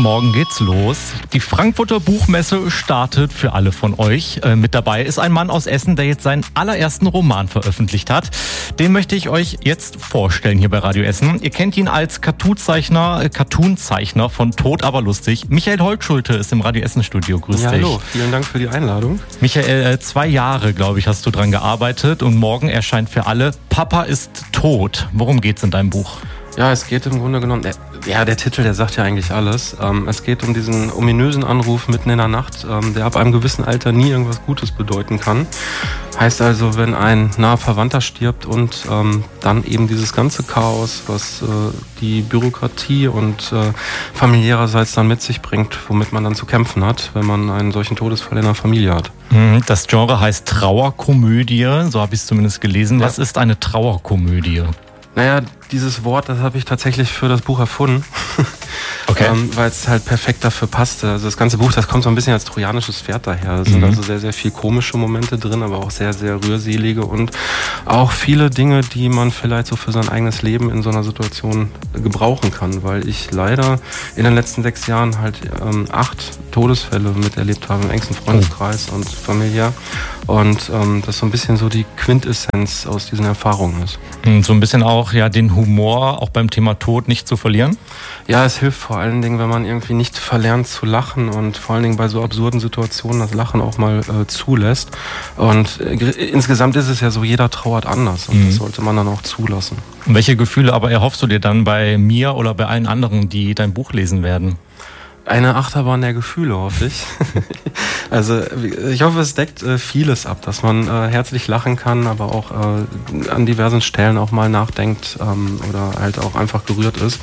morgen geht's los. Die Frankfurter Buchmesse startet für alle von euch. Mit dabei ist ein Mann aus Essen, der jetzt seinen allerersten Roman veröffentlicht hat. Den möchte ich euch jetzt vorstellen hier bei Radio Essen. Ihr kennt ihn als Cartoonzeichner von Tot aber lustig. Michael Holtschulte ist im Radio Essen Studio. Grüß dich. Hallo, vielen Dank für die Einladung. Michael, 2 Jahre, glaube ich, hast du dran gearbeitet und morgen erscheint für alle Papa ist tot. Worum geht's in deinem Buch? Ja, es geht im Grunde genommen, der Titel, der sagt ja eigentlich alles. Es geht um diesen ominösen Anruf mitten in der Nacht, der ab einem gewissen Alter nie irgendwas Gutes bedeuten kann. Heißt also, wenn ein naher Verwandter stirbt und dann eben dieses ganze Chaos, was die Bürokratie und familiärerseits dann mit sich bringt, womit man dann zu kämpfen hat, wenn man einen solchen Todesfall in der Familie hat. Das Genre heißt Trauerkomödie, so habe ich es zumindest gelesen. Ja. Was ist eine Trauerkomödie? Naja, dieses Wort, das habe ich tatsächlich für das Buch erfunden, okay. Weil es halt perfekt dafür passte. Also das ganze Buch, das kommt so ein bisschen als trojanisches Pferd daher. Es sind also sehr, sehr viel komische Momente drin, aber auch sehr, sehr rührselige und auch viele Dinge, die man vielleicht so für sein eigenes Leben in so einer Situation gebrauchen kann, weil ich leider in den letzten 6 Jahren halt 8 Todesfälle miterlebt habe im engsten Freundeskreis und familiär. Und das so ein bisschen so die Quintessenz aus diesen Erfahrungen ist. So ein bisschen auch ja den Humor auch beim Thema Tod nicht zu verlieren? Ja, es hilft vor allen Dingen, wenn man irgendwie nicht verlernt zu lachen und vor allen Dingen bei so absurden Situationen das Lachen auch mal zulässt. Und insgesamt ist es ja so, jeder trauert anders und das sollte man dann auch zulassen. Und welche Gefühle aber erhoffst du dir dann bei mir oder bei allen anderen, die dein Buch lesen werden? Eine Achterbahn der Gefühle, hoffe ich. Also ich hoffe, es deckt vieles ab, dass man herzlich lachen kann, aber auch an diversen Stellen auch mal nachdenkt oder halt auch einfach gerührt ist.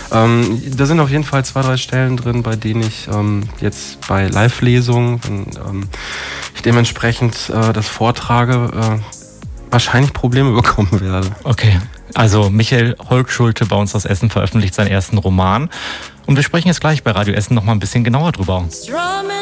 Da sind auf jeden Fall 2, 3 Stellen drin, bei denen ich jetzt bei Live-Lesungen, wenn ich dementsprechend das vortrage, wahrscheinlich Probleme bekommen werde. Okay, also Michael Holtschulte bei uns aus Essen veröffentlicht seinen ersten Roman. Und wir sprechen jetzt gleich bei Radio Essen noch mal ein bisschen genauer drüber.